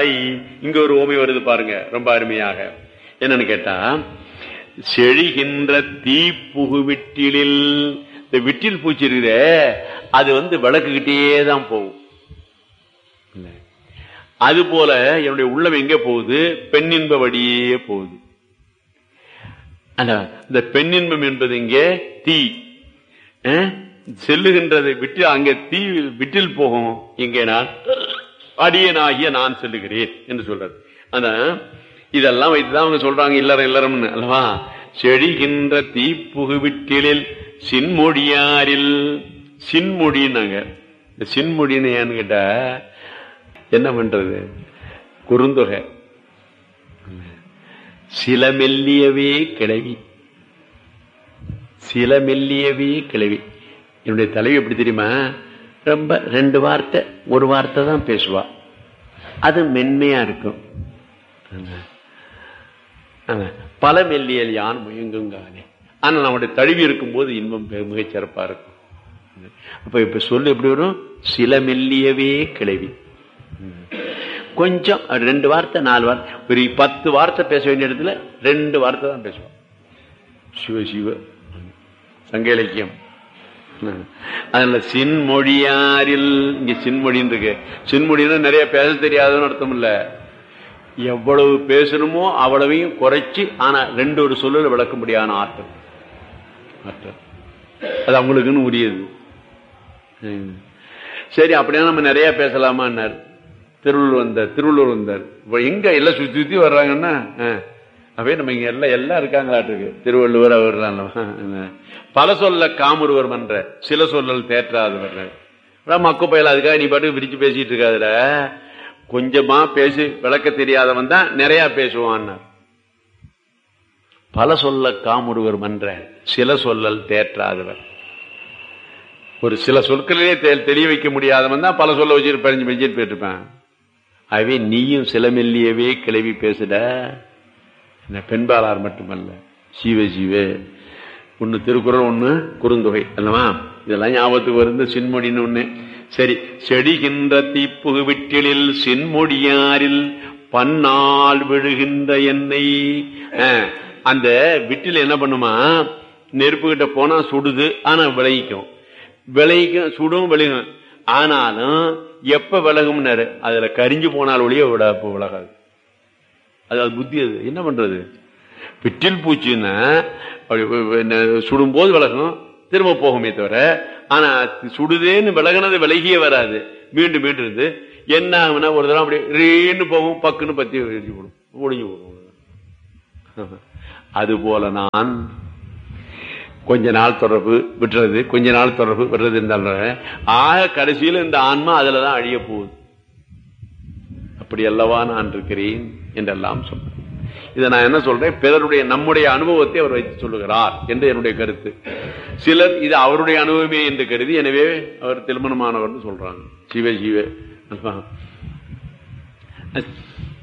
தலை. இங்க ஒரு ஓமை வருது பாருங்க, ரொம்ப அருமையாக. என்னன்னு கேட்டா, செழிகின்ற தீப்புகு விட்டிலில், இந்த விட்டில் பூச்சி இருக்குதே அது விளக்குக்கிட்டே தான் போகும். அது போல என்னுடைய உள்ளம் எங்க போகுது? பெண்ணின்ப வழியே போகுது. இந்த பெண்ணின்பம் என்பது இங்கே தீ செல்லுகின்றது விட்டு, அங்கே தீ விட்டில் போகும். இங்கே நான் அடியனாகிய நான் செல்லுகிறேன் என்று சொல்றது. அந்த இதெல்லாம் வைத்துதான் அவங்க சொல்றாங்க இல்லறம் இல்லறம்னு அல்லவா. செழிகின்ற தீப்புகு விட்டிலில் சின்மொழியாரில், சின்மொழின்னாங்க. இந்த சின்மொழின்னு ஏன்னு கேட்டா என்ன பண்றது? குறுந்தொகை. சில மெல்லியவே கிளவி, சில மெல்லியவே கிளவி. என்னுடைய தலைவி எப்படி தெரியுமா? ரொம்ப 2 வார்த்தை 1 வார்த்தை தான் பேசுவா. அது மென்மையா இருக்கும். பல மெல்லியல் யான் முயங்குங்கானே. ஆனா நம்முடைய தழுவி இருக்கும் போது இன்பம் மிகச் சிறப்பா இருக்கும். அப்ப இப்ப சொல்லு எப்படி வரும்? சில மெல்லியவே கிளவி. கொஞ்சம் 2 வார்த்தை 4 வார்த்தை, ஒரு 10 வார்த்தை பேச வேண்டிய இடத்துல 2 வார்த்தை தான் பேசுவோம். சிவ சிவ சங்க இலக்கியம். அதனால சின்மொழியாரில், இங்க சின்மொழின்னு இருக்கு. சின்மொழின்னா நிறைய பேச தெரியாதுன்னு அர்த்தம் இல்ல. எவ்வளவு பேசணுமோ அவ்வளவையும் குறைச்சு, ஆனா 2 சொல்லுல விளக்க முடியாத ஆற்றல். அது அவங்களுக்குன்னு உரியது. சரி, அப்படியே நம்ம நிறைய பேசலாமான்னார். திருவள்ளுவர் வந்தார். இப்ப எங்க எல்லாம் சுத்தி சுத்தி வர்றாங்கன்னா, அப்படியே நம்ம இங்க எல்லாம் இருக்காங்களாட்டு. திருவள்ளுவர் அவர் பல சொல்ல காமுருவர் மன்ற, சில சொல்லல் தேற்றாதவர். மக்கு பயல அதுக்காக நீ பாட்டு விரிச்சு பேசிட்டு இருக்காதுல. கொஞ்சமா பேசி விளக்க தெரியாதவன் தான் நிறைய பேசுவான். பல சொல்ல காமுருவர் மன்ற, சில சொல்லல் தேற்றாதவர். ஒரு சில சொற்களிலே தெளிய வைக்க முடியாதவன் தான் பல சொல்ல வச்சு பறிஞ்சு பெஞ்சிட்டு போயிட்டுருப்பேன். ஆகவே நீயும் சில மெல்லியவே கிளவி பேசுட. பெண்பாளார் மட்டுமல்ல, சீவ சீவ. ஒன்னு திருக்குறள், ஒன்னு குறுந்தொகை அல்லவா. இதெல்லாம் ஞாபகத்துக்கு வருது. சின்மொழின்னு ஒண்ணு. சரி, செடிகின்ற தீப்புகு விட்டிலில் சின்மொழியாரில் பன்னால் விழுகின்ற எண்ணெய். அந்த விட்டில் என்ன பண்ணுமா? நெருப்பு கிட்ட போனா சுடுது, ஆனா விளைவிக்கும். சுடும் விலகும். ஆனாலும் எப்ப விலகும்னாரு, அதுல கரிஞ்சு போனால் ஒழிய விலகாது. அது புத்தி. அது என்ன பண்றது? விட்டில் பூச்சின்னா சுடும் போது விலகும், திரும்ப போகுமே தவிர. ஆனா சுடுதேன்னு விலகினது விலகியே வராது. மீண்டும் மீண்டும் இருந்து என்ன ஆகுனா, ஒரு தடவை அப்படி ரீன்னு போகும், பக்குன்னு பத்தி எரிஞ்சு போடும், ஒழிஞ்சு போடும். அது போல நான் கொஞ்ச நாள் தொடர்பு விட்டுறது, கொஞ்ச நாள் தொடர்பு விடுறது இருந்தாலும் கடைசியில் இந்த ஆன்மா அதுலதான் அழிய போகுது. அப்படி அல்லவா நான் இருக்கிறேன் என்றெல்லாம் சொல்றேன். இதை நான் என்ன சொல்றேன்? பிறருடைய நம்முடைய அனுபவத்தை அவர் வைத்து சொல்லுகிறார் என்று என்னுடைய கருத்து. சிலர் இது அவருடைய அனுபவமே என்று கருதி, எனவே அவர் திருமணமானவர் சொல்றாங்க. சிவ சிவ.